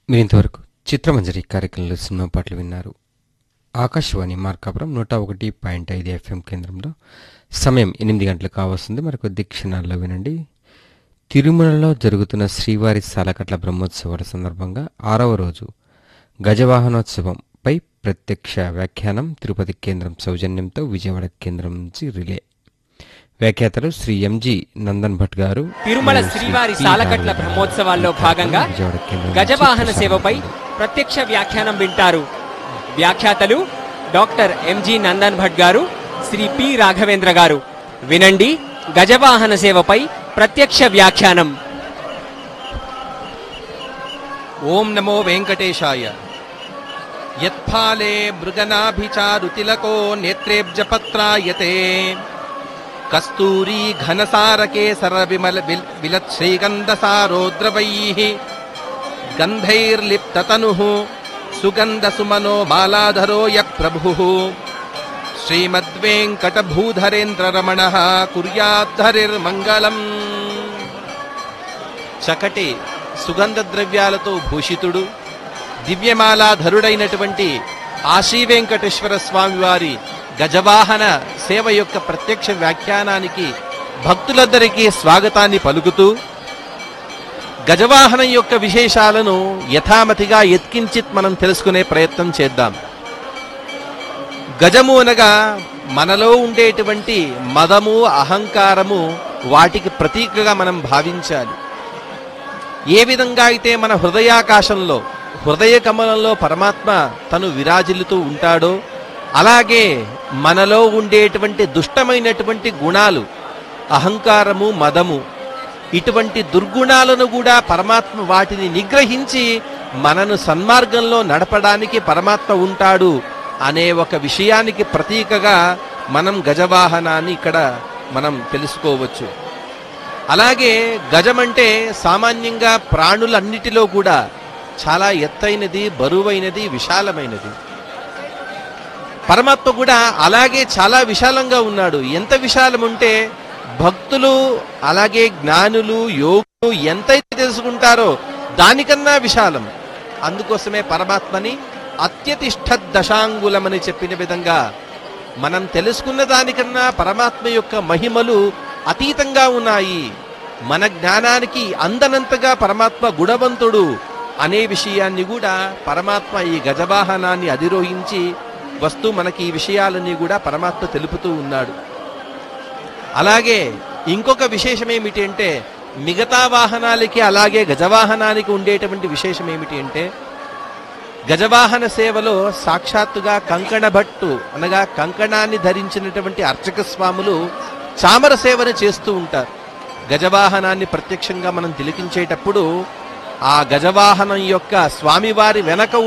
మీరింతవరకు చిత్రమంజరి కార్యక్రమంలో సినిమా పాటలు విన్నారు. ఆకాశవాణి మార్కాపురం 101.5 FM కేంద్రంలో సమయం 8 గంటలు కావస్తుంది. మరికొద్ది క్షణాల్లో వినండి. తిరుమలలో జరుగుతున్న శ్రీవారి సాలకట్ల బ్రహ్మోత్సవాల సందర్భంగా 6వ రోజు గజవాహనోత్సవంపై ప్రత్యక్ష వ్యాఖ్యానం తిరుపతి కేంద్రం సౌజన్యంతో విజయవాడ కేంద్రం నుంచి రిలే. వ్యాఖ్యాతలు శ్రీ ఎంజి నందన్ భట్ గారు. తిరుమల శ్రీవారి సాలకట్ల బ్రహ్మోత్సవాల్లో భాగంగా గజవాహన సేవపై ప్రత్యక్ష వ్యాఖ్యానం వింటారు. వ్యాఖ్యాతలు డాక్టర్ ఎంజి నందన్ భట్ గారు, శ్రీ పి రాఘవేంద్ర గారు. వినండి గజవాహన సేవపై ప్రత్యక్ష వ్యాఖ్యానం. ఓం నమో వెంకటేశాయ. యత్ఫాలే మృగనాభిచారుతిలకో నేత్రేబ్జపత్రాయతే కస్తూరీ ఘనసారకేసర విమల విలత్ శ్రీగంధసారోద్రవైః గంధైర్లిప్తతనుః సుగంధసుమనో మాలాధరో య ప్రభుః శ్రీమద్వేంకటభూధరేంద్రరమణః కుర్యాద్ధరిర్మంగళం. చకటి సుగంధ ద్రవ్యాలతో భూషితుడు, దివ్యమాలాధరుడైనటువంటి ఆ శ్రీ వెంకటేశ్వర స్వామి వారి గజవాహన సేవ యొక్క ప్రత్యక్ష వ్యాఖ్యానానికి భక్తులందరికీ స్వాగతాన్ని పలుకుతూ గజవాహనం యొక్క విశేషాలను యథామతిగా ఎత్కించిత్ మనం తెలుసుకునే ప్రయత్నం చేద్దాం. గజము అనగా మనలో ఉండేటువంటి మదము, అహంకారము, వాటికి ప్రతీకగా మనం భావించాలి. ఏ విధంగా అయితే మన హృదయాకాశంలో, హృదయ కమలంలో పరమాత్మ తను విరాజిల్లుతూ ఉంటాడో, అలాగే మనలో ఉండేటువంటి దుష్టమైనటువంటి గుణాలు, అహంకారము, మదము, ఇటువంటి దుర్గుణాలను కూడా పరమాత్మ వాటిని నిగ్రహించి మనను సన్మార్గంలో నడపడానికి పరమాత్మ ఉంటాడు అనే ఒక విషయానికి ప్రతీకగా మనం గజవాహనాన్ని ఇక్కడ మనం తెలుసుకోవచ్చు. అలాగే గజమంటే సామాన్యంగా ప్రాణులన్నిటిలో కూడా చాలా ఎత్తైనది, బరువైనది, విశాలమైనది. పరమాత్మ కూడా అలాగే చాలా విశాలంగా ఉన్నాడు. ఎంత విశాలం ఉంటే భక్తులు అలాగే జ్ఞానులు, యోగులు ఎంతైతే తెలుసుకుంటారో దానికన్నా విశాలం. అందుకోసమే పరమాత్మని అత్యతిష్ఠ దశాంగులమని చెప్పిన విధంగా మనం తెలుసుకున్న దానికన్నా పరమాత్మ యొక్క మహిమలు అతీతంగా ఉన్నాయి. మన జ్ఞానానికి అందనంతగా పరమాత్మ గుణవంతుడు అనే విషయాన్ని కూడా పరమాత్మ ఈ గజవాహనాన్ని అధిరోహించి వస్తూ మనకి ఈ విషయాలన్నీ కూడా పరమాత్మ తెలుపుతూ ఉన్నాడు. అలాగే ఇంకొక విశేషం ఏమిటి అంటే, మిగతా వాహనాలకి అలాగే గజవాహనానికి ఉండేటువంటి విశేషం ఏమిటి అంటే, గజవాహన సేవలో సాక్షాత్తుగా కంకణ భట్టు అనగా కంకణాన్ని ధరించినటువంటి అర్చక స్వాములు చామర సేవను చేస్తూ ఉంటారు. గజవాహనాన్ని ప్రత్యక్షంగా మనం తిలకించేటప్పుడు ఆ గజవాహనం యొక్క స్వామివారి వెనక